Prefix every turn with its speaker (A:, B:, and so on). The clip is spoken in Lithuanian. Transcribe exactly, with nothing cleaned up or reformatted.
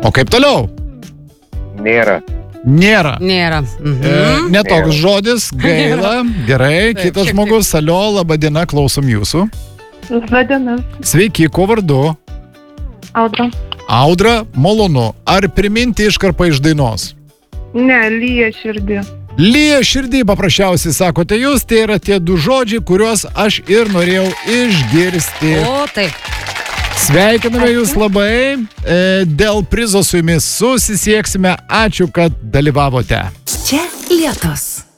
A: O kaip toliau?
B: Nėra.
A: Nėra.
C: Nėra. Mhm.
A: E, netoks
B: Nėra.
A: žodis, gaila. Gerai,
C: Taip,
A: kitas
C: šiek tiek.
A: žmogus, alio, laba diena, klausom jūsų.
D: Labadiena.
A: Sveiki, kuo vardu?
D: Audra.
A: Audra, malonu. Ar priminti iškarpą iš dainos?
D: Ne, lyja širdį.
A: Lyja širdį, paprasčiausiai sakote jūs, tai yra tie du žodžiai, kuriuos aš ir norėjau išgirsti.
C: O, taip.
A: Sveikiname jūs labai, e, dėl prizo su jumis susisieksime, ačiū, kad dalyvavote.
E: Čia Lietus.